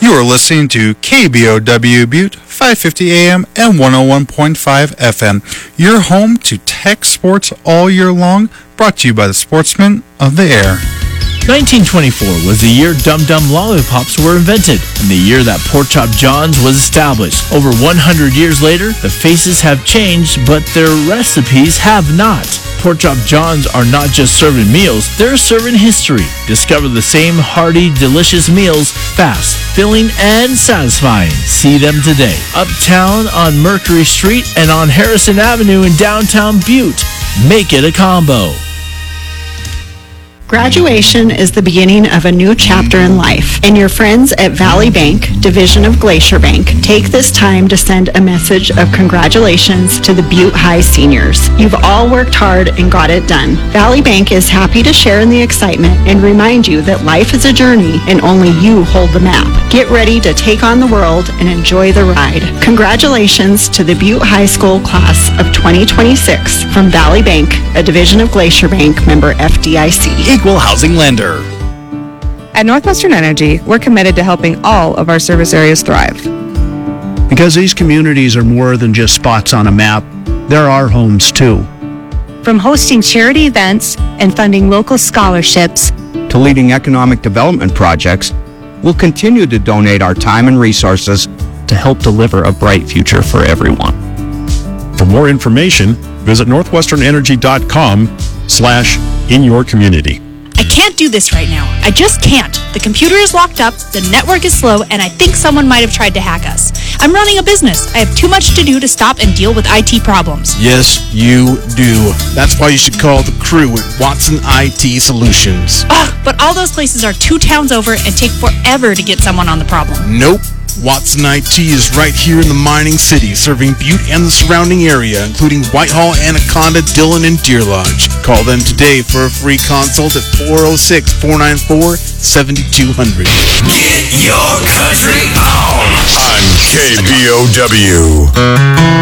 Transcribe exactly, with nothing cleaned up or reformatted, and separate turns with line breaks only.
You are listening to K B O W Butte, five fifty A M and one oh one point five F M. Your home to tech sports all year long, brought to you by the Sportsmen of the Air.
nineteen twenty-four was the year Dum Dum Lollipops were invented, and the year that Pork Chop John's was established. Over one hundred years later, the faces have changed, but their recipes have not. Pork Chop John's are not just serving meals, they're serving history. Discover the same hearty, delicious meals, fast, filling, and satisfying. See them today. Uptown on Mercury Street and on Harrison Avenue in downtown Butte. Make it a combo.
Graduation is the beginning of a new chapter in life, and your friends at Valley Bank, division of Glacier Bank, take this time to send a message of congratulations to the Butte High seniors. You've all worked hard and got it done. Valley Bank is happy to share in the excitement and remind you that life is a journey and only you hold the map. Get ready to take on the world and enjoy the ride. Congratulations to the Butte High School class of twenty twenty-six from Valley Bank, a division of Glacier Bank, member F D I C.
Equal housing lender.
At Northwestern Energy, we're committed to helping all of our service areas thrive.
Because these communities are more than just spots on a map, they're our homes too.
From hosting charity events and funding local scholarships
to leading economic development projects, we'll continue to donate our time and resources
to help deliver a bright future for everyone.
For more information, visit northwesternenergy.com slash in your community.
I can't do this right now. I just can't. The computer is locked up, the network is slow, and I think someone might have tried to hack us. I'm running a business. I have too much to do to stop and deal with I T problems.
Yes, you do. That's why you should call the crew at Watson I T Solutions.
Ugh, but all those places are two towns over and take forever to get someone on the problem.
Nope. Watson I T is right here in the mining city, serving Butte and the surrounding area, including Whitehall, Anaconda, Dillon, and Deer Lodge. Call them today for a free consult at four oh six, four nine four, seven two zero zero.
Get your country on! I'm K B O W.